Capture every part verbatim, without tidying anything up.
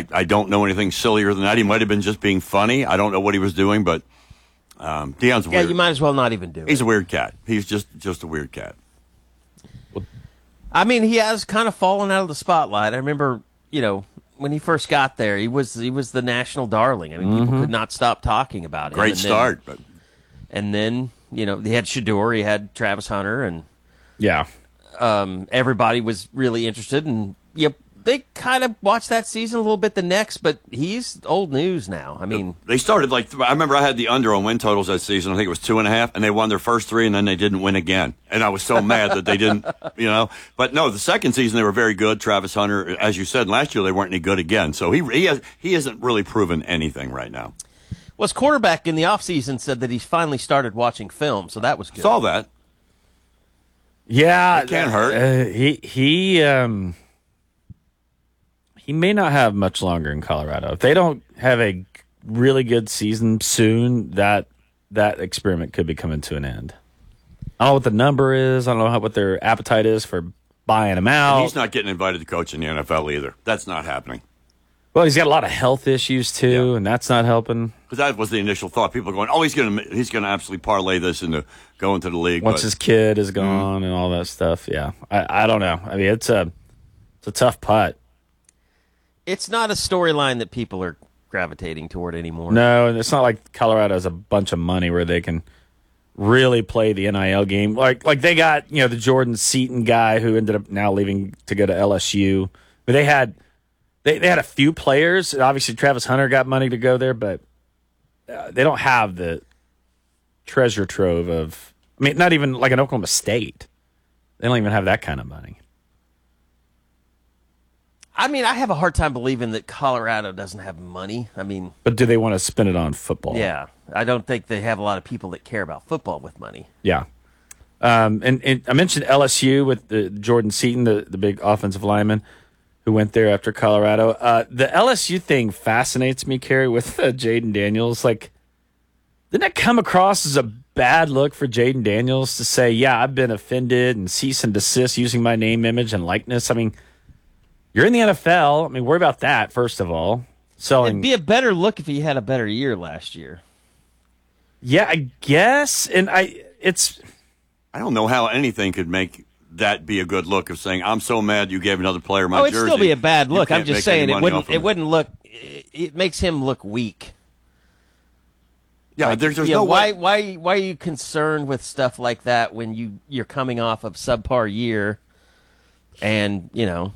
I, I don't know anything sillier than that. He might have been just being funny. I don't know what he was doing, but um, Deion's yeah, weird. you might as well not even do it. He's a weird cat. He's just, just a weird cat. I mean, he has kind of fallen out of the spotlight. I remember, you know, when he first got there, he was he was the national darling. I mean, mm-hmm. people could not stop talking about him. Great and start. Then, but And then, you know, he had Shedeur, he had Travis Hunter, and yeah, um, everybody was really interested. And you know, they kind of watched that season a little bit the next, but he's old news now. I mean, they started like I remember I had the under on win totals that season. I think it was two and a half, and they won their first three, and then they didn't win again. And I was so mad that they didn't, you know. But no, the second season they were very good. Travis Hunter, as you said, and last year they weren't any good again. So he he has, he hasn't really proven anything right now. Well, his quarterback in the offseason said that he's finally started watching film, so that was good. Saw that. Yeah, it can't hurt. Uh, he he um. He may not have much longer in Colorado. If they don't have a really good season soon, that that experiment could be coming to an end. I don't know what the number is. I don't know how, what their appetite is for buying him out. And he's not getting invited to coach in the N F L either. That's not happening. Well, he's got a lot of health issues too, yeah. and that's not helping. Because that was the initial thought. People are going, "Oh, he's going to he's going to absolutely parlay this into going to the league." Once but, his kid is gone mm-hmm. and all that stuff. Yeah, I, I don't know. I mean, it's a it's a tough putt. It's not a storyline that people are gravitating toward anymore. No, and it's not like Colorado has a bunch of money where they can really play the N I L game. Like like they got, you know, the Jordan Seaton guy who ended up now leaving to go to L S U. But they had they, they had a few players. Obviously, Travis Hunter got money to go there, but uh, they don't have the treasure trove of, I mean, not even like an Oklahoma State. They don't even have that kind of money. I mean, I have a hard time believing that Colorado doesn't have money. I mean... But do they want to spend it on football? Yeah. I don't think they have a lot of people that care about football with money. Yeah. Um, and, and I mentioned L S U with the Jordan Seaton, the, the big offensive lineman who went there after Colorado. Uh, the L S U thing fascinates me, Kerry, with uh, Jaden Daniels. Like, didn't that come across as a bad look for Jaden Daniels to say, yeah, I've been offended and cease and desist using my name, image, and likeness? I mean... You're in the N F L. I mean, worry about that, first of all. Selling. It'd be a better look if he had a better year last year. Yeah, I guess. And I it's I don't know how anything could make that be a good look of saying, I'm so mad you gave another player my jersey. Oh, it'd jersey. still be a bad look. I'm just saying it wouldn't it it. wouldn't look it, it makes him look weak. Yeah, like, there's, there's yeah, no why way. why why are you concerned with stuff like that when you you're coming off of subpar year and, you know,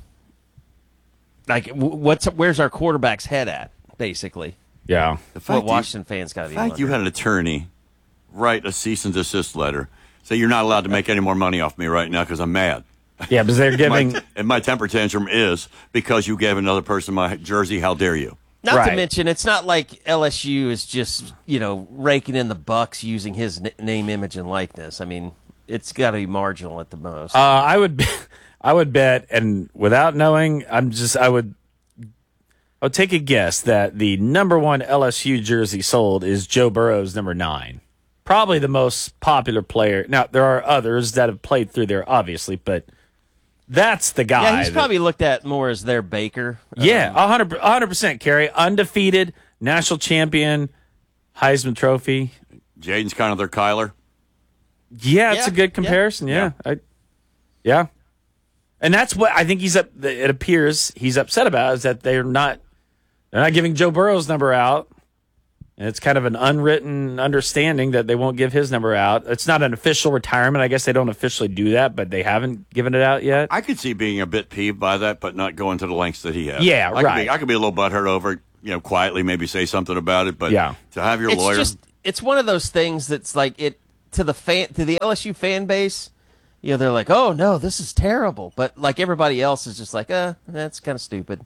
like, what's where's our quarterback's head at, basically? Yeah. The fact what you, Washington fans got to be The fact wondering. you had an attorney write a cease and desist letter, say you're not allowed to make any more money off me right now because I'm mad. Yeah, because they're giving... my, and my temper tantrum is because you gave another person my jersey, how dare you? Not right. to mention, it's not like L S U is just, you know, raking in the bucks using his n- name, image, and likeness. I mean, it's got to be marginal at the most. Uh, I would... Be- I would bet, and without knowing, I'm just I would I would take a guess that the number one L S U jersey sold is Joe Burrow's number nine. Probably the most popular player. Now, there are others that have played through there, obviously, but that's the guy. yeah, he's that, probably looked at more as their Baker. Yeah, um, one hundred percent, Kerry. Undefeated, national champion, Heisman Trophy. Jaden's kind of their Kyler. Yeah, it's Yeah, a good comparison, yeah. Yeah. I, yeah. And that's what I think he's up. It appears he's upset about is that they're not they're not giving Joe Burrow's number out, and it's kind of an unwritten understanding that they won't give his number out. It's not an official retirement. I guess they don't officially do that, but they haven't given it out yet. I could see being a bit peeved by that, but not going to the lengths that he has. Yeah, I right. Could be, I could be a little butthurt over it, you know, quietly, maybe say something about it, but yeah. to have your it's lawyer, just it's one of those things that's like it to the fan to the L S U fan base. You know, they're like, oh, no, this is terrible. But, like, everybody else is just like, uh, that's kind of stupid.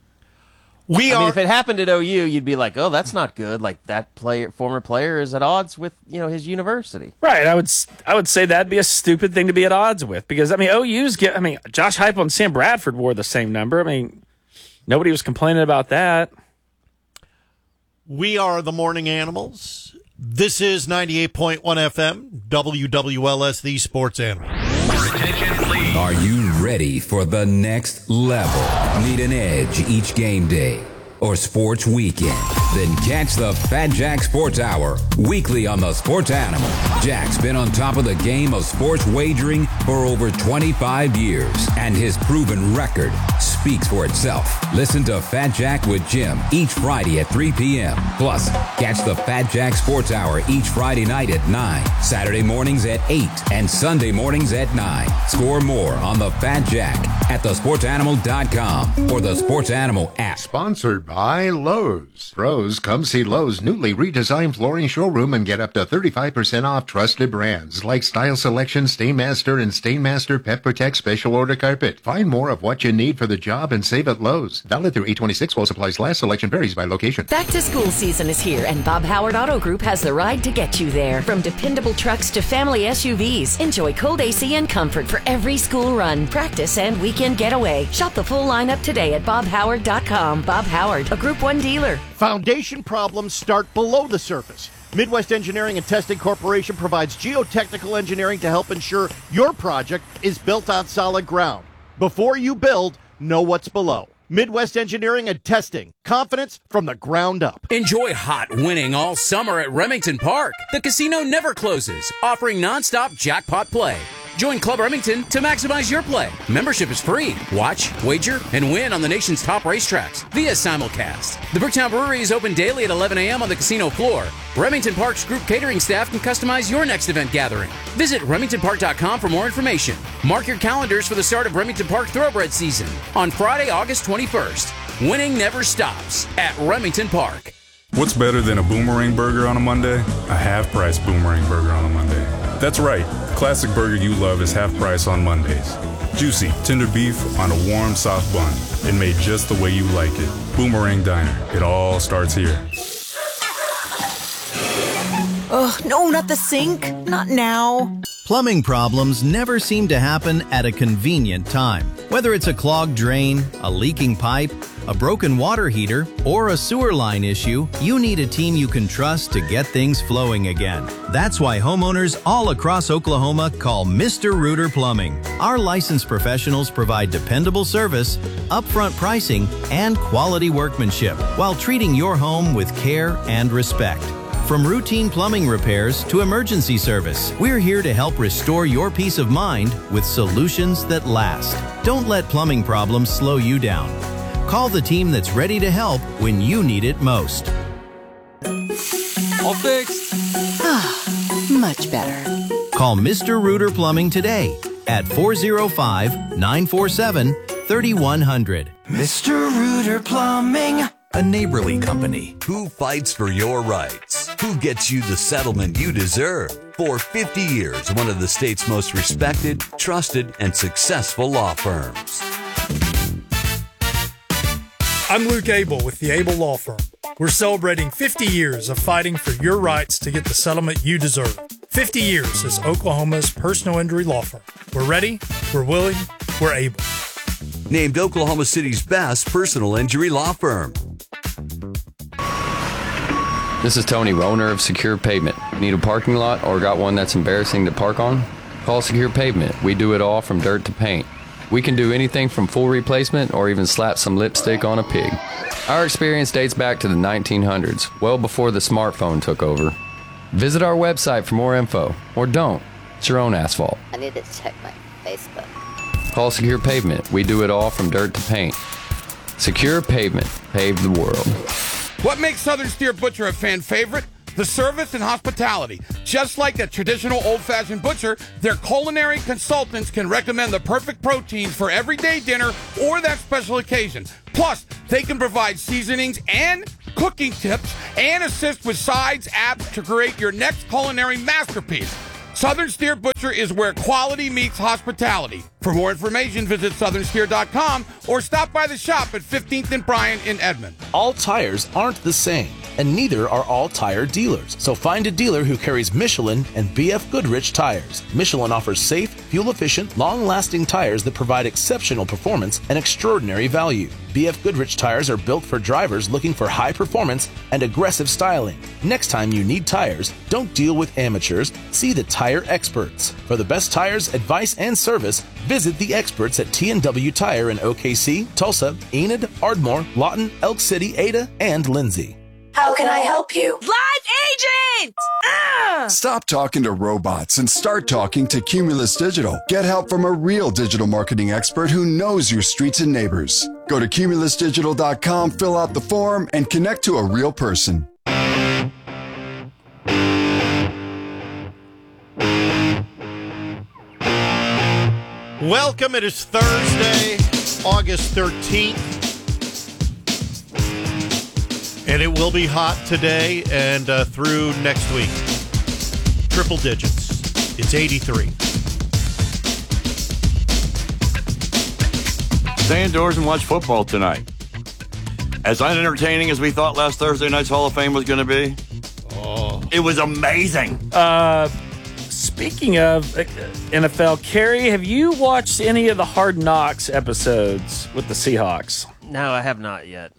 We I are. mean, if it happened at O U, you'd be like, oh, that's not good. Like, that player, former player is at odds with, you know, his university. Right. I would I would say that'd be a stupid thing to be at odds with because, I mean, O U's get, I mean, Josh Heupel and Sam Bradford wore the same number. I mean, nobody was complaining about that. We are the Morning Animals. This is ninety-eight point one F M, W W L S, the Sports Animal. Attention, please. Are you ready for the next level? Need an edge each game day? or Sports Weekend? Then catch the Fat Jack Sports Hour weekly on the Sports Animal. Jack's been on top of the game of sports wagering for over twenty-five years, and his proven record speaks for itself. Listen to Fat Jack with Jim each Friday at three p.m. Plus, catch the Fat Jack Sports Hour each Friday night at nine, Saturday mornings at eight, and Sunday mornings at nine. Score more on the Fat Jack at the sports animal dot com or the Sports Animal app. Sponsored by Lowe's. Pros, come see Lowe's newly redesigned flooring showroom and get up to thirty-five percent off trusted brands like Style Selection, Stainmaster, and Stainmaster Pet Protect Special Order Carpet. Find more of what you need for the job and save at Lowe's. Valid through eight twenty-six while supplies last. Selection varies by location. Back to school season is here, and Bob Howard Auto Group has the ride to get you there. From dependable trucks to family S U Vs, enjoy cold A C and comfort for every school run, practice, and weekend getaway. Shop the full lineup today at bob howard dot com. Bob Howard, a Group one dealer. Foundation problems start below the surface. Midwest Engineering and Testing Corporation provides geotechnical engineering to help ensure your project is built on solid ground. Before you build, know what's below. Midwest Engineering and Testing. Confidence from the ground up. Enjoy hot winning all summer at Remington Park. The casino never closes, offering nonstop jackpot play. Join Club Remington to maximize your play. Membership is free. Watch, wager, and win on the nation's top racetracks via simulcast. The Bricktown Brewery is open daily at eleven a.m. on the casino floor. Remington Park's group catering staff can customize your next event gathering. Visit remington park dot com for more information. Mark your calendars for the start of Remington Park Thoroughbred season on Friday, August twenty-first. Winning never stops at Remington Park. What's better than a Boomerang Burger on a Monday? A half-price Boomerang Burger on a Monday. That's right. The classic burger you love is half price on Mondays. Juicy, tender beef on a warm, soft bun. And made just the way you like it. Boomerang Diner. It all starts here. Ugh, no, not the sink. Not now. Plumbing problems never seem to happen at a convenient time. Whether it's a clogged drain, a leaking pipe, a broken water heater, or a sewer line issue, you need a team you can trust to get things flowing again. That's why homeowners all across Oklahoma call Mister Rooter Plumbing. Our licensed professionals provide dependable service, upfront pricing, and quality workmanship while treating your home with care and respect. From routine plumbing repairs to emergency service, we're here to help restore your peace of mind with solutions that last. Don't let plumbing problems slow you down. Call the team that's ready to help when you need it most. All fixed. Much better. Call Mister Rooter Plumbing today at four oh five, nine four seven, three one zero zero. Mister Rooter Plumbing. A neighborly company. Who fights for your rights? Who gets you the settlement you deserve? For fifty years, one of the state's most respected, trusted, and successful law firms. I'm Luke Abel with the Abel Law Firm. We're celebrating fifty years of fighting for your rights to get the settlement you deserve. fifty years as Oklahoma's personal injury law firm. We're ready, we're willing, we're able. Named Oklahoma City's best personal injury law firm. This is Tony, owner of Secure Pavement. Need a parking lot or got one that's embarrassing to park on? Call Secure Pavement. We do it all from dirt to paint. We can do anything from full replacement or even slap some lipstick on a pig. Our experience dates back to the nineteen hundreds, well before the smartphone took over. Visit our website for more info, or don't. It's your own asphalt. I need to check my Facebook. Call Secure Pavement. We do it all from dirt to paint. Secure Pavement. Pave the world. What makes Southern Steer Butcher a fan favorite? The service and hospitality. Just like a traditional old-fashioned butcher, their culinary consultants can recommend the perfect proteins for everyday dinner or that special occasion. Plus, they can provide seasonings and cooking tips and assist with sides, apps to create your next culinary masterpiece. Southern Steer Butcher is where quality meets hospitality. For more information, visit southern steer dot com or stop by the shop at fifteenth and Bryant in Edmond. All tires aren't the same. and neither are all tire dealers. So find a dealer who carries Michelin and B F Goodrich tires. Michelin offers safe, fuel-efficient, long-lasting tires that provide exceptional performance and extraordinary value. B F Goodrich tires are built for drivers looking for high performance and aggressive styling. Next time you need tires, don't deal with amateurs. See the tire experts. For the best tires, advice, and service, visit the experts at T and W Tire in O K C, Tulsa, Enid, Ardmore, Lawton, Elk City, Ada, and Lindsay. How can I help you? Live agent! Ah! Stop talking to robots and start talking to Cumulus Digital. Get help from a real digital marketing expert who knows your streets and neighbors. Go to cumulus digital dot com, fill out the form, and connect to a real person. Welcome. It is Thursday, August thirteenth. And it will be hot today and uh, through next week. Triple digits. It's eighty-three. Stay indoors and watch football tonight. As unentertaining as we thought last Thursday night's Hall of Fame was going to be, oh, it was amazing. Uh, speaking of uh, N F L, Carrie, have you watched any of the Hard Knocks episodes with the Seahawks? No, I have not yet.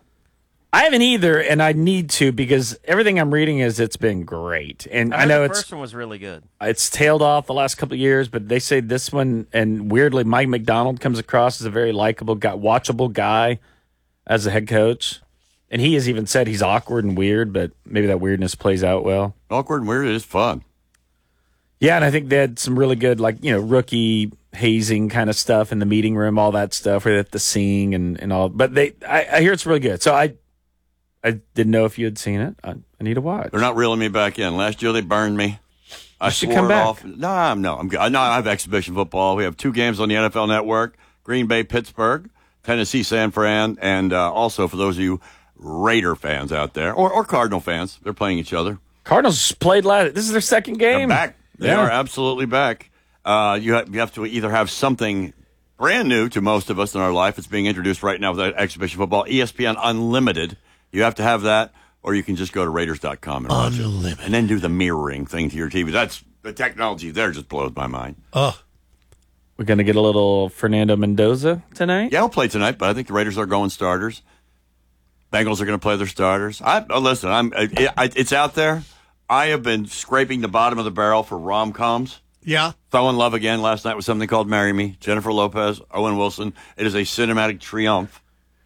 I haven't either, and I need to because everything I'm reading is it's been great. And I, I know the it's first one was really good. It's tailed off the last couple of years, but they say this one, and weirdly, Mike McDonald comes across as a very likable, guy, watchable guy as a head coach. And he has even said he's awkward and weird, but maybe that weirdness plays out well. Awkward and weird is fun. Yeah, and I think they had some really good, like, you know, rookie hazing kind of stuff in the meeting room, all that stuff where they have to sing and, and all. But they, I, I hear it's really good. So I I didn't know if you had seen it. I, I need to watch. They're not reeling me back in. Last year they burned me. I You should swore come it back. off. No, I'm no, I'm good. No, I have exhibition football. We have two games on the N F L Network: Green Bay, Pittsburgh, Tennessee, San Fran, and uh, also for those of you Raider fans out there or, or Cardinal fans, they're playing each other. Cardinals played last. This is their second game. They're back. They Yeah. are absolutely back. Uh, you, have, you have to either have something brand new to most of us in our life. It's being introduced right now with exhibition football, E S P N Unlimited. You have to have that. Or you can just go to Raiders dot com and watch Unlimited. it. And then do the mirroring thing to your T V. That's the technology there just blows my mind. Oh. We're going to get a little Fernando Mendoza tonight? Yeah, he'll play tonight, but I think the Raiders are going starters. Bengals are going to play their starters. I oh, listen, I'm it, I, it's out there. I have been scraping the bottom of the barrel for rom-coms. Yeah. Fell in love again last night with something called Marry Me. Jennifer Lopez, Owen Wilson. It is a cinematic triumph.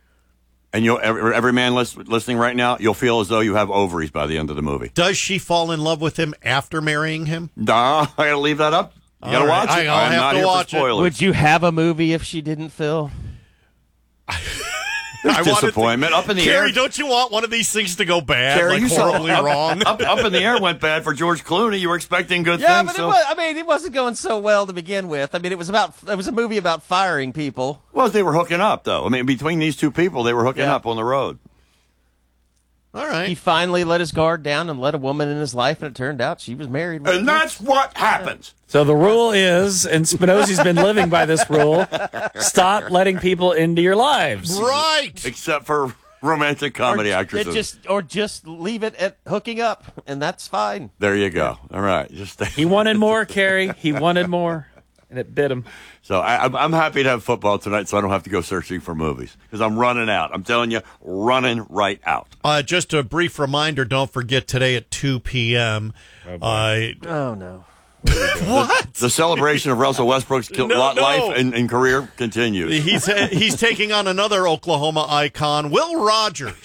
And you'll every, every man list, listening right now, you'll feel as though you have ovaries by the end of the movie. Does she fall in love with him after marrying him? Nah, I gotta leave that up. You gotta All right, watch it. I- I'll I'm have not to here watch for it. spoilers. Would you have a movie if she didn't, Phil? I wanted to- disappointment. Up in the Carrie, air. don't you want one of these things to go bad, Carrie, like you saw- horribly up, wrong? Up, up in the air went bad for George Clooney. You were expecting good Yeah, things. but so- it was, I mean, it wasn't going so well to begin with. I mean, it was about it was a movie about firing people. Well, they were hooking up, though. I mean, between these two people, they were hooking Yeah. up on the road. All right. He finally let his guard down and let a woman in his life, and it turned out she was married. with And that's what happens. So the rule is, and Spinozzi's been living by this rule, stop letting people into your lives. Right. Except for romantic comedy or, actresses. it Just or just leave it at hooking up, and that's fine. There you go. All right. Just stay. He wanted more, Carrie. He wanted more, and it bit him. So I, I'm, I'm happy to have football tonight so I don't have to go searching for movies because I'm running out. I'm telling you, running right out. Uh, just a brief reminder, don't forget today at two p.m. Oh, uh, oh no. What? The celebration of Russell Westbrook's No, life no. And, and career continues. He's he's taking on another Oklahoma icon, Will Rogers.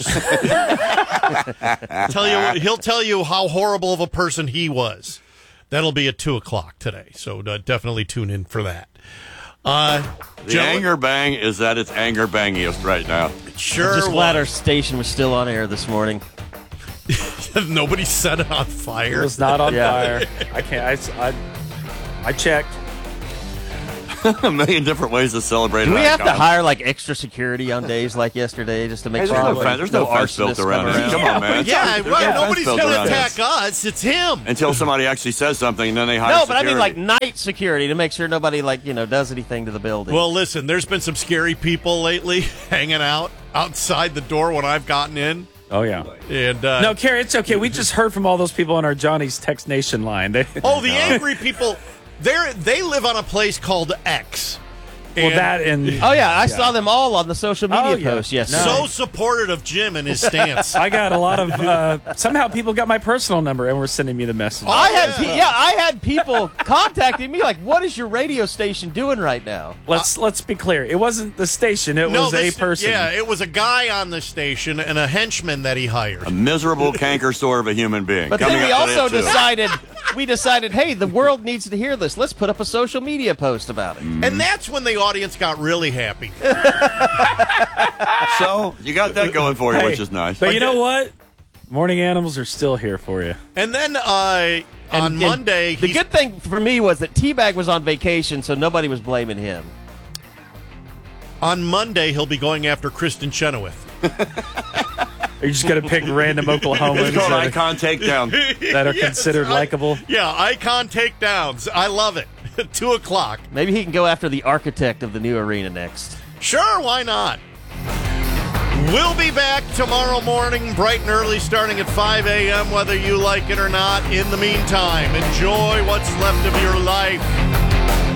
tell you, he'll tell you how horrible of a person he was. That'll be at two o'clock today, so uh, definitely tune in for that. Uh, The gentlemen- anger bang is at its anger bangiest right now. Sure. I'm just glad was. our station was still on air this morning. Nobody set it on fire. It was not on Yeah. fire. I can't. I, I, I checked. A million different ways to celebrate. Do we an have to icon. hire like extra security on days like yesterday just to make Hey, sure there's no nobody- fence- there's no fence built arsonists around come it. Come on, man. Yeah, There's no right. fence Nobody's built going to around attack this. us. It's him. Until somebody actually says something, and then they hire No, but I mean like security. night security to make sure nobody like you know does anything to the building. Well, listen, there's been some scary people lately hanging out outside the door when I've gotten in. Oh, yeah. And uh, no, Carrie, it's okay. We just heard from all those people on our Johnny's Text Nation line. They, oh, the angry people, they they live on a place called X. Well, that and oh yeah, I yeah. saw them all on the social media oh, yeah. posts. Yes, no. So supportive of Jim and his stance. I got a lot of uh, somehow people got my personal number and were sending me the message. Oh, I had yeah. yeah, I had people contacting me like, "What is your radio station doing right now?" Let's uh, let's be clear. It wasn't the station. It no, was this, a person. Yeah, it was a guy on the station and a henchman that he hired. A miserable canker sore of a human being. But then we also decided we decided, hey, the world needs to hear this. Let's put up a social media post about it. Mm. And that's when the audience got really happy. So you got that going for you, hey, which is nice. But you know what? Morning animals are still here for you. And then uh, and, on and Monday, the good thing for me was that T-Bag was on vacation, so nobody was blaming him. On Monday, he'll be going after Kristen Chenoweth. Are you just going to pick random Oklahomans it's called that, icon takedown. that are yes, considered likable? Yeah, icon takedowns. I love it. Two o'clock. Maybe he can go after the architect of the new arena next. Sure, why not? We'll be back tomorrow morning, bright and early, starting at five a.m., whether you like it or not. In the meantime, enjoy what's left of your life.